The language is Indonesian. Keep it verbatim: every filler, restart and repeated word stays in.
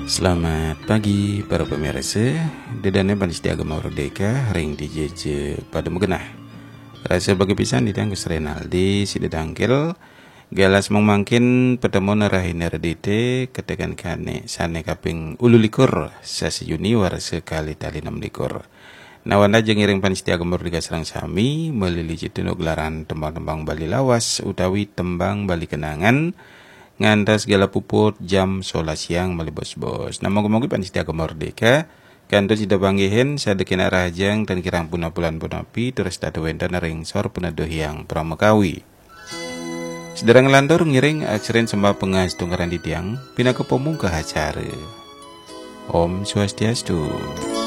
Selamat pagi para pemirsa. Dedane Panitia Agama Merdeka ring di J J pada megenah. Rasa bagi pisan di Gus Renaldi si dedangkel galas mangkin pertemuan rahin redite ketekan kane sane kaping ulu likur sasi junior sekali tali enam likur. Nawanda jeung iring Panitia Agama Merdeka sareng sami melili citu gelaran tembang-tembang Bali lawas utawi tembang Bali kenangan ngantas segala puput jam sholat siang mali bos-bos. Nama ngomongin Panitia Agama Merdeka kantos sida panggihin sadekina rajang dan kirang puna bulan punapi terus tadu wenten ring sor punadoh yang pramekawi. Sederang ngelantur ngiring akseren sembah pengas tunggaran di tiang pina kepomung ke acara. Om Swastiastu.